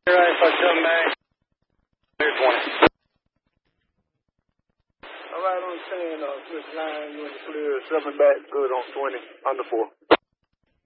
Right, if I come back. Here's 20. All right, on 10, switch line, you in the clear, 7 back, good on 20, under 4.